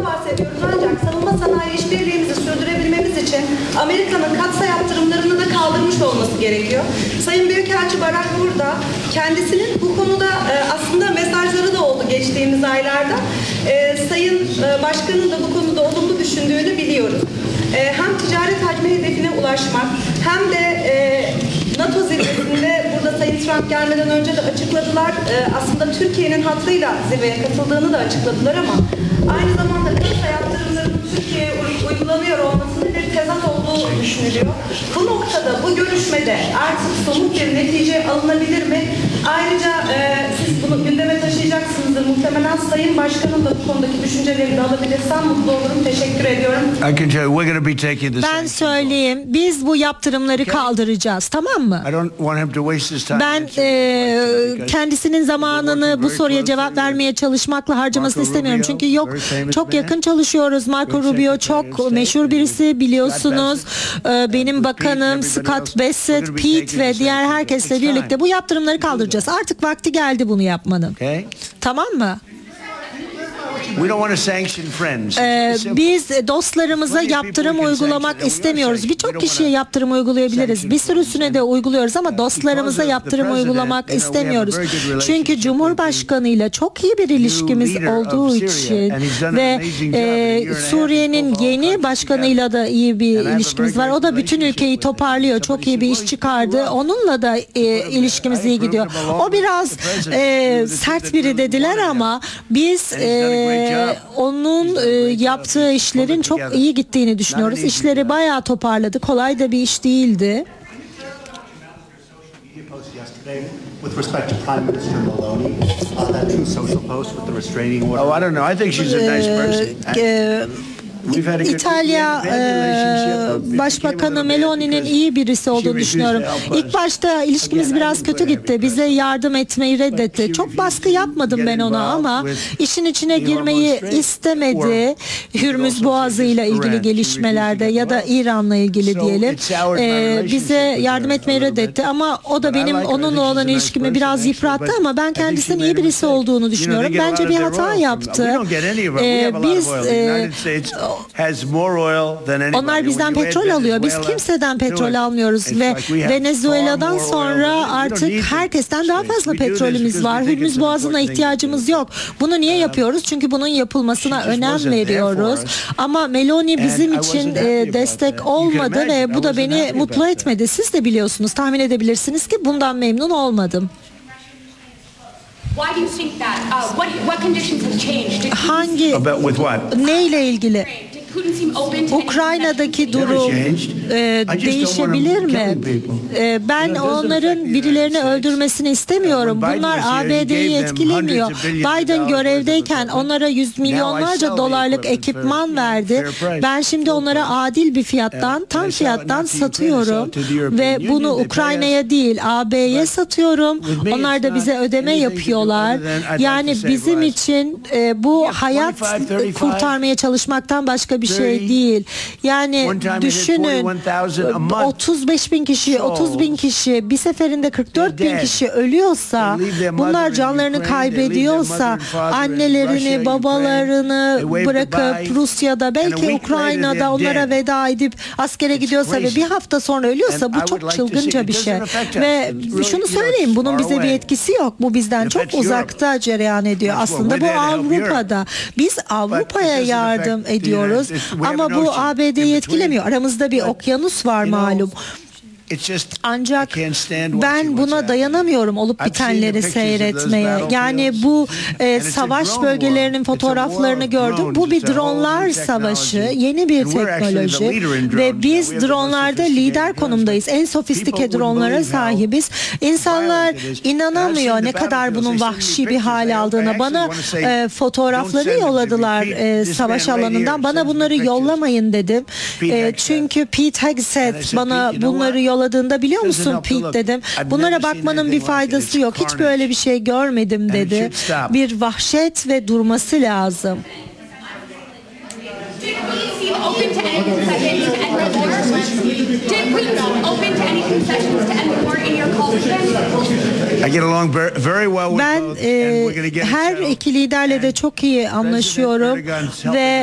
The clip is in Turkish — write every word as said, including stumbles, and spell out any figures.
Bundan bahsediyoruz ancak savunma sanayi işbirliğimizi sürdürebilmemiz için Amerika'nın katsayı yaptırımlarını da kaldırmış olması gerekiyor. Sayın Büyükelçi Barak burada kendisinin bu konuda e, aslında mesajları da oldu geçtiğimiz aylarda. E, Sayın e, Başkan'ın da bu konuda olumlu düşündüğünü biliyoruz. E, hem ticaret hacmi hedefine ulaşmak hem de e, NATO zirvesinde burada Sayın Trump gelmeden önce de açıkladılar. E, aslında Türkiye'nin hattıyla zirveye katıldığını da açıkladılar ama aynı zamanda kasa yaptırımlarının Türkiye'ye uygulanıyor olmasının bir tezat olduğu düşünülüyor. Bu noktada, bu görüşmede artık somut bir netice alınabilir mi? Ayrıca e, siz bunu gündeme taşıyacaksınızdır. Muhtemelen Sayın Başkan'ın da bu konudaki düşüncelerini de alabilirsem mutlu olurum. Teşekkür ediyorum. Ben söyleyeyim. Biz bu yaptırımları kaldıracağız. Tamam mı? Ben e, kendisinin zamanını bu soruya cevap vermeye çalışmakla harcamasını istemiyorum. Çünkü yok, çok yakın çalışıyoruz. Marco Rubio çok meşhur birisi, biliyorsunuz. E, benim bakanım Scott Bassett, Pete ve diğer herkesle birlikte bu yaptırımları kaldıracağız. Artık vakti geldi bunu yapmanın. Tamam mı? Ee, biz dostlarımıza yaptırım uygulamak istemiyoruz. Birçok kişiye yaptırım uygulayabiliriz. Bir sürüsüne de uyguluyoruz ama dostlarımıza yaptırım uygulamak istemiyoruz. Çünkü Cumhurbaşkanı ile çok iyi bir ilişkimiz olduğu için ve e, Suriye'nin yeni başkanıyla da iyi bir ilişkimiz var. O da bütün ülkeyi toparlıyor. Çok iyi bir iş çıkardı. Onunla da e, ilişkimiz iyi gidiyor. O biraz e, sert biri dediler ama biz e, Ee, onun e, yaptığı işlerin çok iyi gittiğini düşünüyoruz. İşleri bayağı toparladı. Kolay da bir iş değildi. With respect to Prime Minister Meloni, uh, that Truth Social post with the restraining order. Oh, I don't know. I think she's a nice person. Ee, İtalya e, Başbakanı Meloni'nin iyi birisi olduğunu düşünüyorum. İlk başta ilişkimiz biraz kötü gitti. Bize yardım etmeyi reddetti. Çok baskı yapmadım ben ona ama işin içine girmeyi istemedi. Hürmüz Boğazı ile ilgili gelişmelerde ya da İran'la ilgili diyelim. E, bize yardım etmeyi reddetti ama o da benim onunla olan ilişkimi biraz yıprattı ama ben kendisinin iyi birisi olduğunu düşünüyorum. Bence bir hata yaptı. E, biz e, onlar bizden petrol alıyor. Biz kimseden petrol almıyoruz ve Venezuela'dan sonra artık herkesten daha fazla petrolümüz var. Hürmüz Boğazı'na ihtiyacımız yok. Bunu niye yapıyoruz? Çünkü bunun yapılmasına önem veriyoruz. Ama Meloni bizim için e, destek olmadı ve bu da beni mutlu etmedi. Siz de biliyorsunuz, tahmin edebilirsiniz ki bundan memnun olmadım. Why do you think that? Uh, what what conditions have changed? Did Hangi neyle ilgili? Ukrayna'daki durum e, değişebilir mi? E, ben onların birilerini öldürmesini istemiyorum. Bunlar A B D'yi etkilemiyor. Biden görevdeyken onlara yüz milyonlarca dolarlık ekipman verdi. Ben şimdi onlara adil bir fiyattan, tam fiyattan satıyorum ve bunu Ukrayna'ya değil A B'ye satıyorum. Onlar da bize ödeme yapıyorlar. Yani bizim için e, bu hayat kurtarmaya çalışmaktan başka bir şey değil. Yani düşünün otuz beş bin kişi, otuz bin kişi bir seferinde kırk dört bin kişi ölüyorsa, bunlar canlarını kaybediyorsa, annelerini, babalarını bırakıp Rusya'da, belki Ukrayna'da onlara veda edip askere gidiyorsa ve bir hafta sonra ölüyorsa bu çok çılgınca bir şey. Ve şunu söyleyeyim, bunun bize bir etkisi yok. Bu bizden çok uzakta cereyan ediyor. Aslında bu Avrupa'da. Biz Avrupa'ya yardım ediyoruz ama bu A B D'yi etkilemiyor. Aramızda bir okyanus var malum. Ancak ben buna dayanamıyorum, olup bitenleri seyretmeye. Yani bu e, savaş bölgelerinin fotoğraflarını gördüm. Bu bir dronlar savaşı, yeni bir teknoloji ve biz dronlarda lider konumdayız. En sofistike dronlara sahibiz. İnsanlar inanamıyor ne kadar bunun vahşi bir hal aldığına. Bana e, fotoğrafları yolladılar e, savaş alanından. Bana bunları yollamayın dedim. E, çünkü Pete Hegseth bana bunları yolladı. Biliyor musun Pete dedim. Bunlara bakmanın bir faydası yok. Hiç böyle bir şey görmedim dedi. Bir vahşet ve durması lazım. Ben e, her iki liderle de çok iyi anlaşıyorum ve